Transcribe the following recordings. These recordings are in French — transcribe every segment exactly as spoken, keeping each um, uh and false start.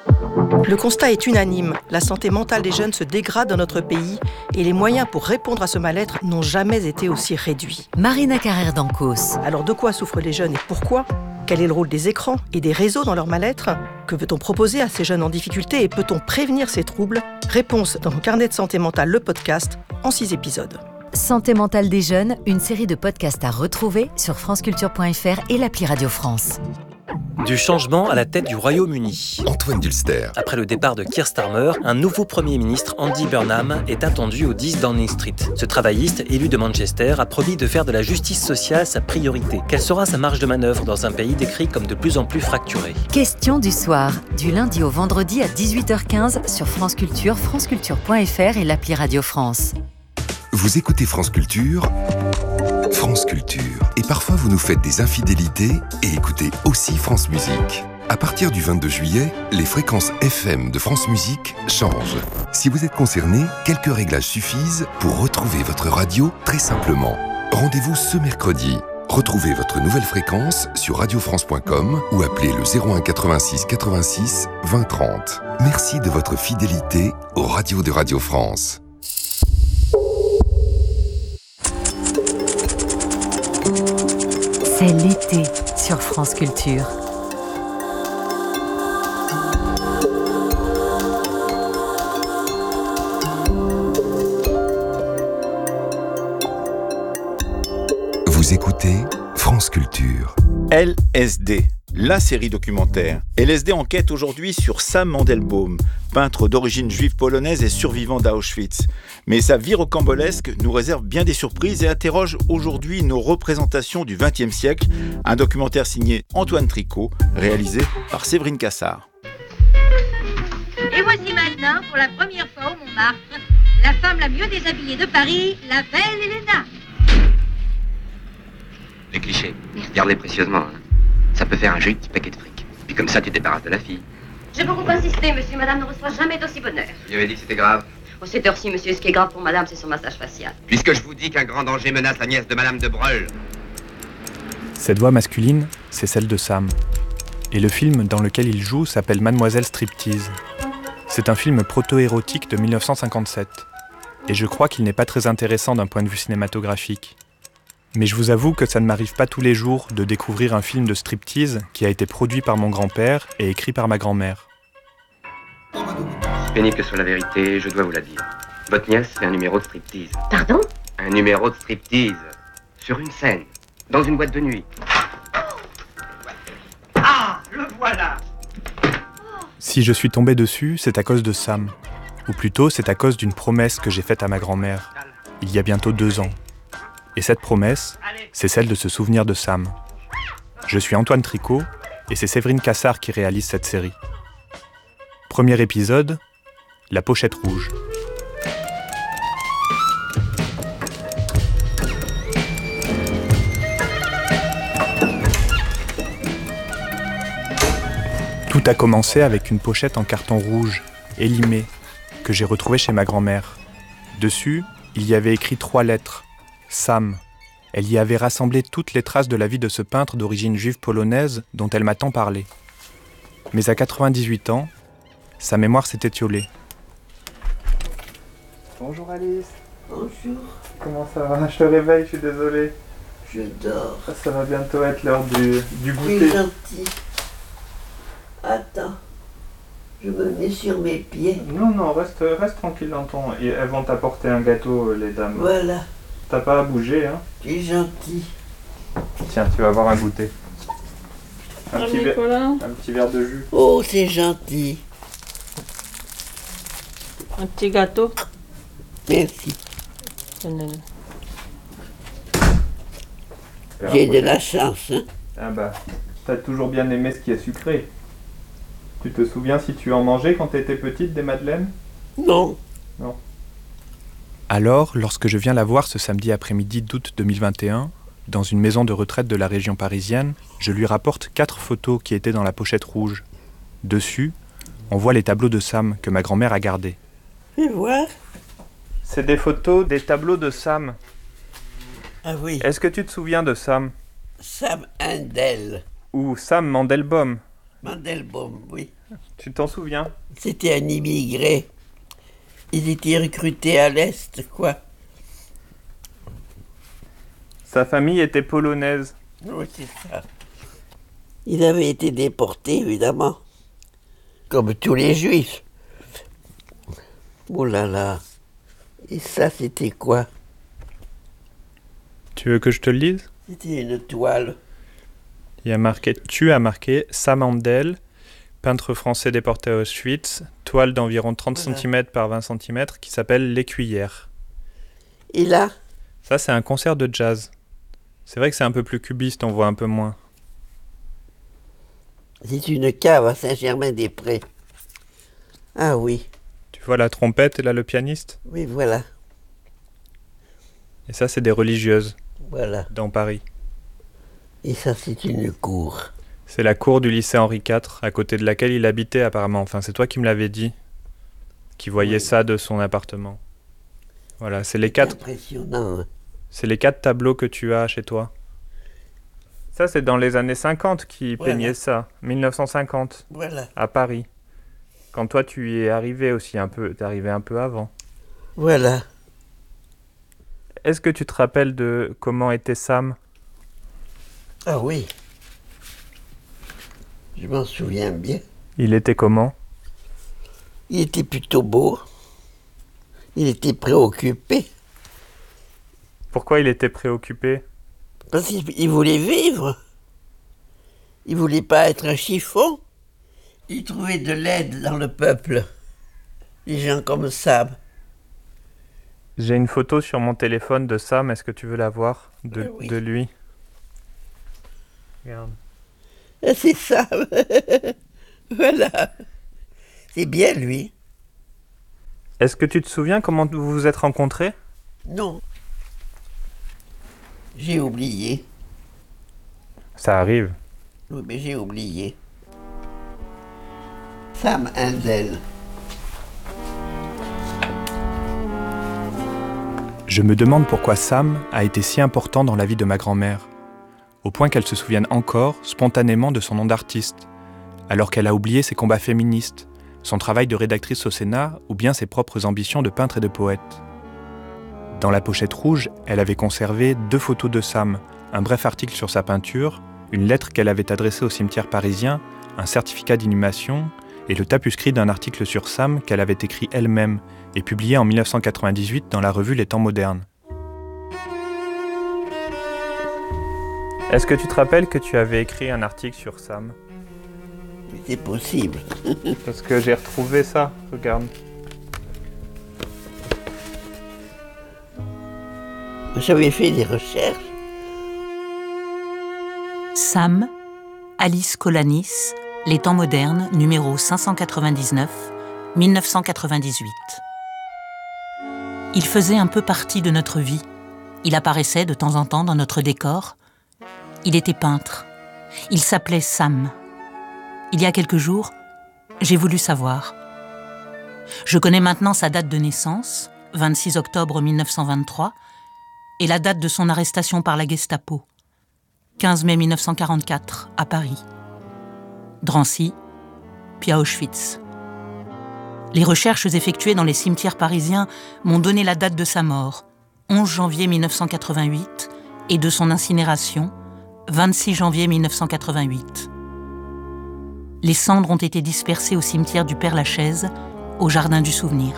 Le constat est unanime, la santé mentale des jeunes se dégrade dans notre pays et les moyens pour répondre à ce mal-être n'ont jamais été aussi réduits. Marina Carrère d'Ancos. Alors de quoi souffrent les jeunes et pourquoi ? Quel est le rôle des écrans et des réseaux dans leur mal-être ? Que peut-on proposer à ces jeunes en difficulté et peut-on prévenir ces troubles ? Réponse dans mon carnet de santé mentale, le podcast, en six épisodes. Santé mentale des jeunes, une série de podcasts à retrouver sur franceculture point f r et l'appli Radio France. Du changement à la tête du Royaume-Uni. Antoine Dulster. Après le départ de Keir Starmer, un nouveau Premier ministre, Andy Burnham, est attendu au dix Downing Street. Ce travailliste, élu de Manchester, a promis de faire de la justice sociale sa priorité. Quelle sera sa marge de manœuvre dans un pays décrit comme de plus en plus fracturé ? Question du soir, du lundi au vendredi à dix-huit heures quinze sur France Culture, franceculture point f r et l'appli Radio France. Vous écoutez France Culture, France Culture. Et parfois vous nous faites des infidélités et écoutez aussi France Musique. À partir du vingt-deux juillet, les fréquences F M de France Musique changent. Si vous êtes concerné, quelques réglages suffisent pour retrouver votre radio très simplement. Rendez-vous ce mercredi. Retrouvez votre nouvelle fréquence sur radio france point com ou appelez le zéro un quatre-vingt-six quatre-vingt-six vingt trente. Merci de votre fidélité aux radios de Radio France. C'est l'été sur France Culture. Vous écoutez France Culture. L S D, la série documentaire. L S D enquête aujourd'hui sur Sam Mandelbaum, peintre d'origine juive polonaise et survivant d'Auschwitz. Mais sa vie rocambolesque nous réserve bien des surprises et interroge aujourd'hui nos représentations du vingtième siècle. Un documentaire signé Antoine Tricot, réalisé par Séverine Cassard. Et voici maintenant, pour la première fois au Montmartre, la femme la mieux déshabillée de Paris, la belle Helena. Les clichés, garde-les précieusement. Hein. Ça peut faire un joli petit paquet de fric. Puis comme ça, tu te débarrasses de la fille. J'ai beaucoup insisté, monsieur. Madame ne reçoit jamais d'aussi bonne heure. Il avait dit que c'était grave. Au cette heure-ci, monsieur, ce qui est grave pour madame, c'est son massage facial. Puisque je vous dis qu'un grand danger menace la nièce de madame de Breuil. Cette voix masculine, c'est celle de Sam. Et le film dans lequel il joue s'appelle Mademoiselle Striptease. C'est un film proto-érotique de dix-neuf cent cinquante-sept. Et je crois qu'il n'est pas très intéressant d'un point de vue cinématographique. Mais je vous avoue que ça ne m'arrive pas tous les jours de découvrir un film de striptease qui a été produit par mon grand-père et écrit par ma grand-mère. Pénible que soit la vérité, je dois vous la dire. Votre nièce fait un numéro de striptease. Pardon ? Un numéro de striptease. Sur une scène. Dans une boîte de nuit. Ah, le voilà ! Si je suis tombé dessus, c'est à cause de Sam. Ou plutôt, c'est à cause d'une promesse que j'ai faite à ma grand-mère, il y a bientôt deux ans. Et cette promesse, c'est celle de se souvenir de Sam. Je suis Antoine Tricot, et c'est Séverine Cassard qui réalise cette série. Premier épisode, la pochette rouge. Tout a commencé avec une pochette en carton rouge, élimée, que j'ai retrouvée chez ma grand-mère. Dessus, il y avait écrit trois lettres. Sam. Elle y avait rassemblé toutes les traces de la vie de ce peintre d'origine juive polonaise dont elle m'a tant parlé. Mais à quatre-vingt-dix-huit ans, sa mémoire s'est étiolée. Bonjour Alice. Bonjour. Comment ça va ? Je te réveille, je suis désolé. Je dors. Ça, ça va bientôt être l'heure du, du goûter. Tu es gentil. Attends. Je me mets sur mes pieds. Non, non, reste, reste tranquille dans ton... Et elles vont t'apporter un gâteau, les dames. Voilà. T'as pas à bouger, hein ? Tu es gentil. Tiens, tu vas avoir un goûter. Un, Ah, petit, ver... Nicolas. un petit verre de jus. Oh, c'est gentil. Un petit gâteau. Merci. Tenez-le. J'ai de la chance, hein ? Ah bah, t'as toujours bien aimé ce qui est sucré. Tu te souviens si tu en mangeais quand t'étais petite, des madeleines ? Non. Non. Alors, lorsque je viens la voir ce samedi après-midi d'août deux mille vingt et un, dans une maison de retraite de la région parisienne, je lui rapporte quatre photos qui étaient dans la pochette rouge. Dessus, on voit les tableaux de Sam que ma grand-mère a gardés. Fais voir. C'est des photos des tableaux de Sam. Ah oui. Est-ce que tu te souviens de Sam ? Sam Handel. Ou Sam Mandelbaum. Mandelbaum, oui. Tu t'en souviens? C'était un immigré. Ils étaient recrutés à l'Est, quoi. Sa famille était polonaise. Oui, c'est ça. Il avait été déporté, évidemment. Comme tous les Juifs. Oh là là. Et ça, c'était quoi? Tu veux que je te le dise? C'était une toile. Il y a marqué, tu as marqué Sam Handel, peintre français déporté à Auschwitz, toile d'environ trente Voilà. centimètres par vingt centimètres qui s'appelle L'Écuyère. Et là? Ça, c'est un concert de jazz. C'est vrai que c'est un peu plus cubiste, on voit un peu moins. C'est une cave à Saint-Germain-des-Prés. Ah oui. Tu vois la trompette et là le pianiste? Oui, voilà. Et ça, c'est des religieuses. Voilà. Dans Paris. Et ça, c'est une cour. C'est la cour du lycée Henri quatre, à côté de laquelle il habitait apparemment. Enfin, c'est toi qui me l'avais dit. Qui voyait oui. ça de son appartement. Voilà, c'est les quatre... Impressionnant. Hein. C'est les quatre tableaux que tu as chez toi. Ça, c'est dans les années cinquante qu'il voilà. peignait ça. mille neuf cent cinquante. Voilà. À Paris. Quand toi, tu y es arrivé aussi un peu. T'es arrivé un peu avant. Voilà. Est-ce que tu te rappelles de comment était Sam? Ah oui. Je m'en souviens bien. Il était comment? Il était plutôt beau. Il était préoccupé. Pourquoi il était préoccupé? Parce qu'il voulait vivre. Il voulait pas être un chiffon. Il trouvait de l'aide dans le peuple. Les gens comme Sam. J'ai une photo sur mon téléphone de Sam, est-ce que tu veux la voir? De, oui. de lui. Regarde. C'est Sam. Voilà. C'est bien lui. Est-ce que tu te souviens comment vous vous êtes rencontrés? Non. J'ai oublié. Ça arrive. Oui, mais j'ai oublié. Sam Handel. Je me demande pourquoi Sam a été si important dans la vie de ma grand-mère, au point qu'elle se souvienne encore, spontanément, de son nom d'artiste, alors qu'elle a oublié ses combats féministes, son travail de rédactrice au Sénat ou bien ses propres ambitions de peintre et de poète. Dans la pochette rouge, elle avait conservé deux photos de Sam, un bref article sur sa peinture, une lettre qu'elle avait adressée au cimetière parisien, un certificat d'inhumation et le tapuscrit d'un article sur Sam qu'elle avait écrit elle-même et publié en mille neuf cent quatre-vingt-dix-huit dans la revue Les Temps modernes. Est-ce que tu te rappelles que tu avais écrit un article sur Sam? C'est possible. Parce que j'ai retrouvé ça, regarde. J'avais fait des recherches. Sam, Alice Colanis, Les Temps modernes, numéro cinq cent quatre-vingt-dix-neuf, mille neuf cent quatre-vingt-dix-huit. Il faisait un peu partie de notre vie. Il apparaissait de temps en temps dans notre décor. Il était peintre. Il s'appelait Sam. Il y a quelques jours, j'ai voulu savoir. Je connais maintenant sa date de naissance, vingt-six octobre mille neuf cent vingt-trois, et la date de son arrestation par la Gestapo, quinze mai mille neuf cent quarante-quatre, à Paris. Drancy, puis à Auschwitz. Les recherches effectuées dans les cimetières parisiens m'ont donné la date de sa mort, onze janvier mille neuf cent quatre-vingt-huit, et de son incinération, vingt-six janvier mille neuf cent quatre-vingt-huit. Les cendres ont été dispersées au cimetière du Père-Lachaise, au Jardin du Souvenir.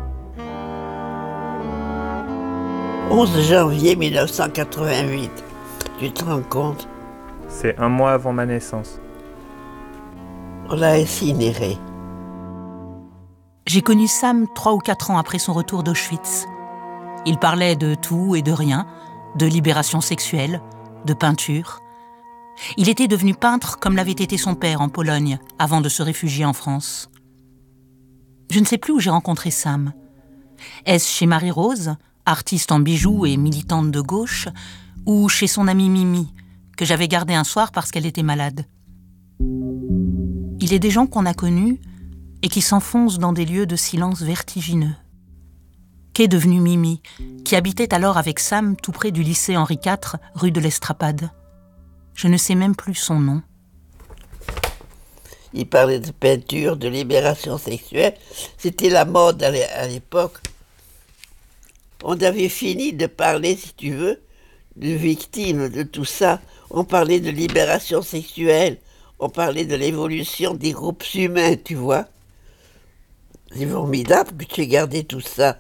onze janvier mille neuf cent quatre-vingt-huit. Tu te rends compte? C'est un mois avant ma naissance. On l'a incinéré. J'ai connu Sam trois ou quatre ans après son retour d'Auschwitz. Il parlait de tout et de rien, de libération sexuelle, de peinture. Il était devenu peintre comme l'avait été son père en Pologne, avant de se réfugier en France. Je ne sais plus où j'ai rencontré Sam. Est-ce chez Marie-Rose, artiste en bijoux et militante de gauche, ou chez son amie Mimi, que j'avais gardée un soir parce qu'elle était malade? Il est des gens qu'on a connus et qui s'enfoncent dans des lieux de silence vertigineux. Qu'est devenue Mimi, qui habitait alors avec Sam tout près du lycée Henri quatre, rue de l'Estrapade? Je ne sais même plus son nom. Il parlait de peinture, de libération sexuelle. C'était la mode à l'é- à l'époque. On avait fini de parler, si tu veux, de victimes, de tout ça. On parlait de libération sexuelle. On parlait de l'évolution des groupes humains, tu vois. C'est formidable que tu aies gardé tout ça.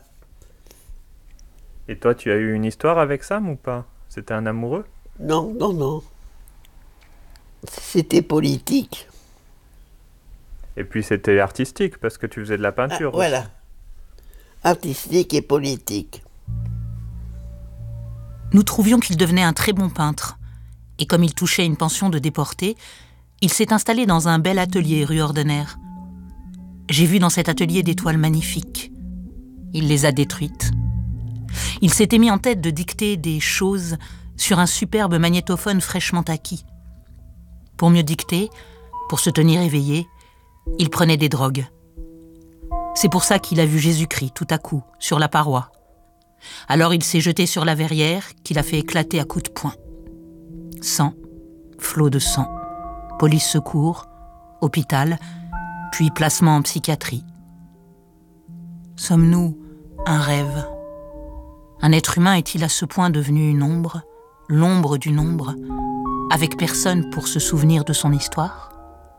Et toi, tu as eu une histoire avec Sam ou pas? C'était un amoureux? Non, non, non. C'était politique. Et puis c'était artistique, parce que tu faisais de la peinture. Ah, voilà. Artistique et politique. Nous trouvions qu'il devenait un très bon peintre. Et comme il touchait une pension de déportés, il s'est installé dans un bel atelier rue Ordener. J'ai vu dans cet atelier des toiles magnifiques. Il les a détruites. Il s'était mis en tête de dicter des choses sur un superbe magnétophone fraîchement acquis. Pour mieux dicter, pour se tenir éveillé, il prenait des drogues. C'est pour ça qu'il a vu Jésus-Christ tout à coup, sur la paroi. Alors il s'est jeté sur la verrière qu'il a fait éclater à coups de poing. Sang, flot de sang, police secours, hôpital, puis placement en psychiatrie. Sommes-nous un rêve? Un être humain est-il à ce point devenu une ombre, l'ombre d'une ombre, avec personne pour se souvenir de son histoire?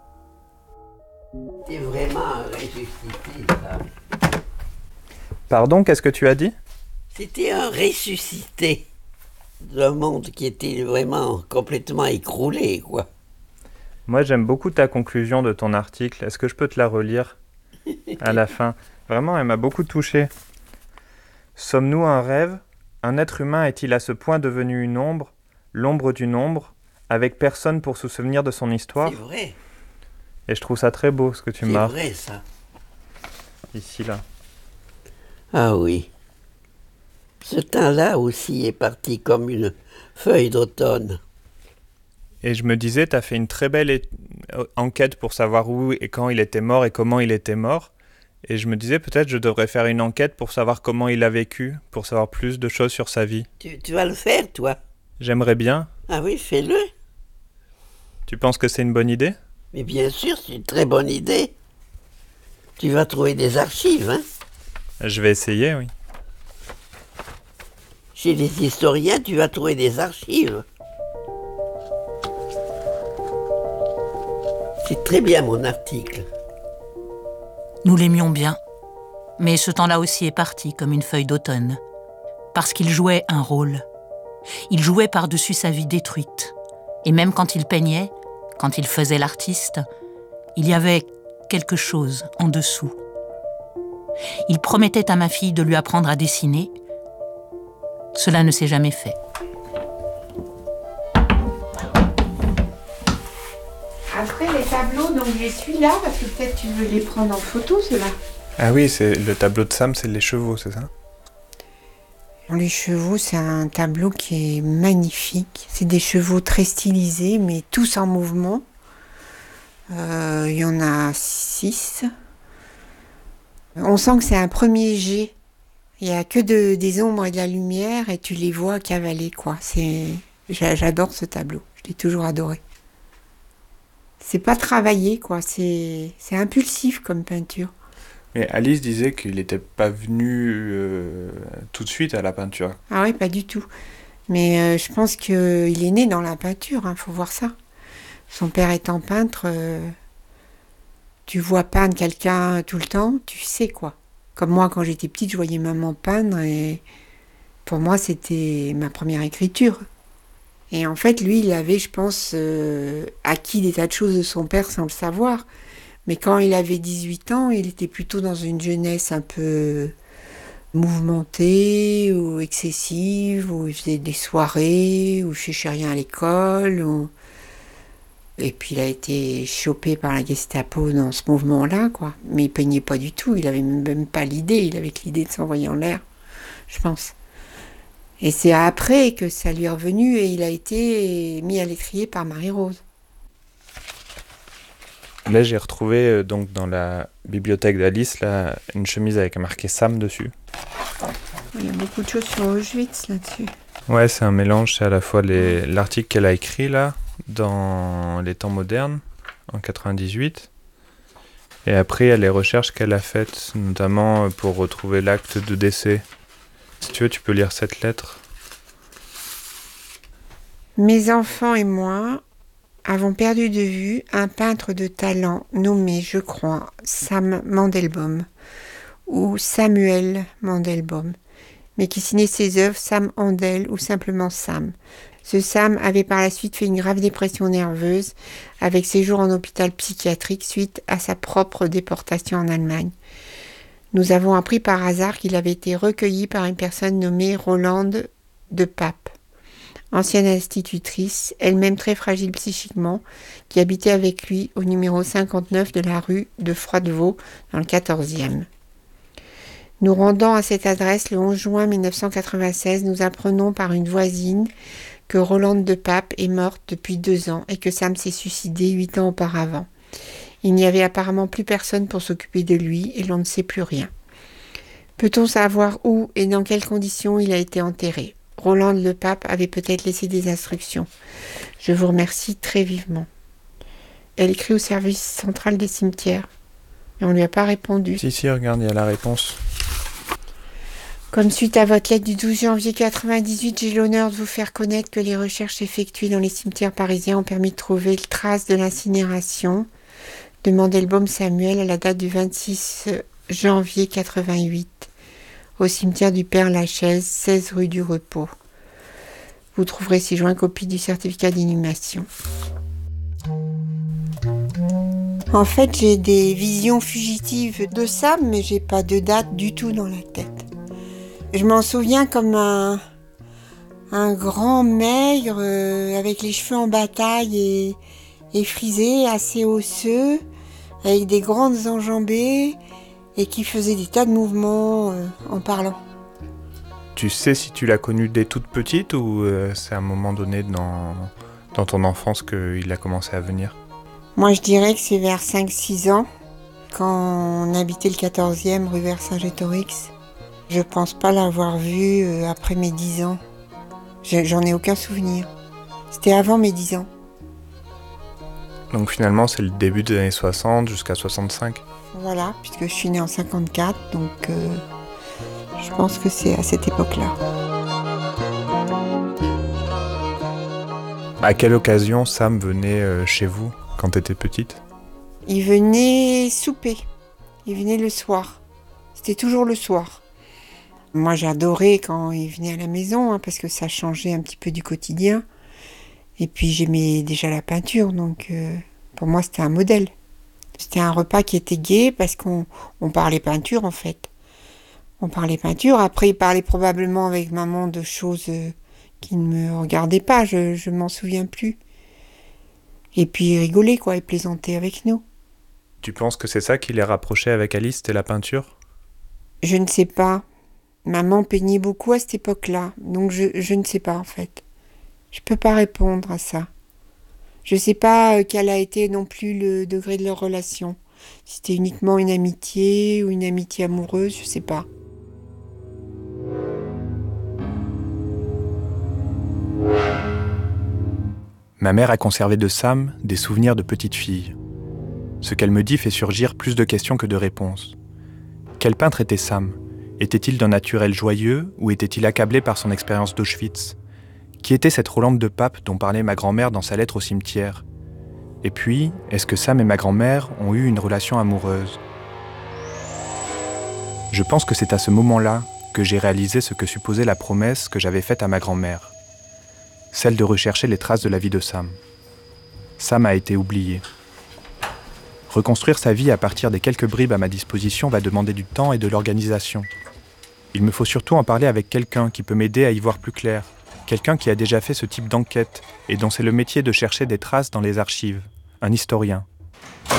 C'est vraiment un ressuscité, ça. Pardon, qu'est-ce que tu as dit? C'était un ressuscité d'un monde qui était vraiment complètement écroulé, quoi. Moi, j'aime beaucoup ta conclusion de ton article. Est-ce que je peux te la relire à la fin? Vraiment, elle m'a beaucoup touché. Sommes-nous un rêve? Un être humain est-il à ce point devenu une ombre, l'ombre d'une ombre, avec personne pour se souvenir de son histoire? C'est vrai. Et je trouve ça très beau, ce que tu marques. C'est vrai, ça. Ici, là. Ah oui. Ce temps-là aussi est parti comme une feuille d'automne. Et je me disais, tu as fait une très belle é- enquête pour savoir où et quand il était mort et comment il était mort. Et je me disais, peut-être je devrais faire une enquête pour savoir comment il a vécu, pour savoir plus de choses sur sa vie. Tu, tu vas le faire, toi? J'aimerais bien. Ah oui, fais-le. Tu penses que c'est une bonne idée? Mais bien sûr, c'est une très bonne idée. Tu vas trouver des archives, hein? Je vais essayer, oui. Chez les historiens, tu vas trouver des archives. C'est très bien, mon article. Nous l'aimions bien, mais ce temps-là aussi est parti comme une feuille d'automne, parce qu'il jouait un rôle. Il jouait par-dessus sa vie détruite, et même quand il peignait, quand il faisait l'artiste, il y avait quelque chose en dessous. Il promettait à ma fille de lui apprendre à dessiner. Cela ne s'est jamais fait. Après les tableaux, donc j'ai celui-là, parce que peut-être tu veux les prendre en photo, ceux-là. Ah oui, c'est le tableau de Sam, c'est les chevaux, c'est ça? Les chevaux, c'est un tableau qui est magnifique. C'est des chevaux très stylisés, mais tous en mouvement. Euh, il y en a six. On sent que c'est un premier jet. Il n'y a que de, des ombres et de la lumière, et tu les vois cavaler, quoi. C'est, j'adore ce tableau. Je l'ai toujours adoré. C'est pas travaillé, quoi. C'est, c'est impulsif comme peinture. Mais Alice disait qu'il n'était pas venu euh, tout de suite à la peinture. Ah oui, pas du tout. Mais euh, je pense qu'il est né dans la peinture, hein, faut voir ça. Son père étant peintre, euh, tu vois peindre quelqu'un tout le temps, tu sais quoi. Comme moi, quand j'étais petite, je voyais maman peindre et pour moi, c'était ma première écriture. Et en fait, lui, il avait, je pense, euh, acquis des tas de choses de son père sans le savoir. Mais quand il avait dix-huit ans, il était plutôt dans une jeunesse un peu mouvementée ou excessive, où il faisait des soirées, où il cherchait rien à l'école. Où... Et puis il a été chopé par la Gestapo dans ce mouvement-là, quoi. Mais il peignait pas du tout, il avait même pas l'idée, il avait que l'idée de s'envoyer en l'air, je pense. Et c'est après que ça lui est revenu et il a été mis à l'étrier par Marie-Rose. Là, j'ai retrouvé euh, donc dans la bibliothèque d'Alice là, une chemise avec marqué Sam dessus. Il y a beaucoup de choses sur Auschwitz là-dessus. Ouais, c'est un mélange, c'est à la fois les, l'article qu'elle a écrit là, dans les temps modernes, en quatre-vingt-dix-huit, Et après, il y a les recherches qu'elle a faites, notamment pour retrouver l'acte de décès. Si tu veux, tu peux lire cette lettre. Mes enfants et moi avons perdu de vue un peintre de talent nommé, je crois, Sam Mandelbaum, ou Samuel Mandelbaum, mais qui signait ses œuvres Sam Handel ou simplement Sam. Ce Sam avait par la suite fait une grave dépression nerveuse avec séjour en hôpital psychiatrique suite à sa propre déportation en Allemagne. Nous avons appris par hasard qu'il avait été recueilli par une personne nommée Rolande de Pape, ancienne institutrice, elle-même très fragile psychiquement, qui habitait avec lui au numéro cinquante-neuf de la rue de Froidevaux dans le quatorzième. Nous rendant à cette adresse le onze juin mille neuf cent quatre-vingt-seize, nous apprenons par une voisine que Rolande de Pape est morte depuis deux ans et que Sam s'est suicidé huit ans auparavant. Il n'y avait apparemment plus personne pour s'occuper de lui et l'on ne sait plus rien. Peut-on savoir où et dans quelles conditions il a été enterré ? Rolande de Pape avait peut-être laissé des instructions. Je vous remercie très vivement. Elle écrit au service central des cimetières et on ne lui a pas répondu. Si, si, regarde, il y a la réponse. Comme suite à votre lettre du douze janvier quatre-vingt-dix-huit, j'ai l'honneur de vous faire connaître que les recherches effectuées dans les cimetières parisiens ont permis de trouver les traces de l'incinération de Mandelbaum Samuel à la date du vingt-six janvier quatre-vingt-huit au cimetière du Père-Lachaise, seize rue du Repos. Vous trouverez ci-joint copie du certificat d'inhumation. En fait, j'ai des visions fugitives de Sam, mais j'ai pas de date du tout dans la tête. Je m'en souviens comme un, un grand maigre euh, avec les cheveux en bataille et, et frisé, assez osseux, avec des grandes enjambées et qui faisait des tas de mouvements euh, en parlant. Tu sais si tu l'as connu dès toute petite ou euh, c'est à un moment donné dans, dans ton enfance qu'il a commencé à venir ? Moi, je dirais que c'est vers cinq six ans, quand on habitait le quatorzième rue Vercingétorix. Je pense pas l'avoir vu euh, après mes dix ans. Je, j'en ai aucun souvenir. C'était avant mes dix ans. Donc finalement, c'est le début des années soixante jusqu'à soixante-cinq. Voilà, puisque je suis née en cinquante-quatre, donc euh, je pense que c'est à cette époque-là. À quelle occasion Sam venait euh, chez vous quand tu étais petite ? Il venait souper. Il venait le soir. C'était toujours le soir. Moi, j'adorais quand il venait à la maison, hein, parce que ça changeait un petit peu du quotidien. Et puis, j'aimais déjà la peinture, donc euh, pour moi, c'était un modèle. C'était un repas qui était gai, parce qu'on on parlait peinture, en fait. On parlait peinture. Après, il parlait probablement avec maman de choses euh, qui ne me regardaient pas, je, je m'en souviens plus. Et puis, il rigolait, quoi, il plaisantait avec nous. Tu penses que c'est ça qui les rapprochait avec Alice, c'était la peinture ? Je ne sais pas. Maman peignait beaucoup à cette époque-là, donc je, je ne sais pas en fait. Je peux pas répondre à ça. Je sais pas quel a été non plus le degré de leur relation. Si c'était uniquement une amitié ou une amitié amoureuse, je sais pas. Ma mère a conservé de Sam des souvenirs de petite fille. Ce qu'elle me dit fait surgir plus de questions que de réponses. Quel peintre était Sam ? Était-il d'un naturel joyeux ou était-il accablé par son expérience d'Auschwitz ? Qui était cette Rolande de Pape dont parlait ma grand-mère dans sa lettre au cimetière ? Et puis, est-ce que Sam et ma grand-mère ont eu une relation amoureuse ? Je pense que c'est à ce moment-là que j'ai réalisé ce que supposait la promesse que j'avais faite à ma grand-mère, celle de rechercher les traces de la vie de Sam. Sam a été oublié. Reconstruire sa vie à partir des quelques bribes à ma disposition va demander du temps et de l'organisation. Il me faut surtout en parler avec quelqu'un qui peut m'aider à y voir plus clair, quelqu'un qui a déjà fait ce type d'enquête et dont c'est le métier de chercher des traces dans les archives, un historien.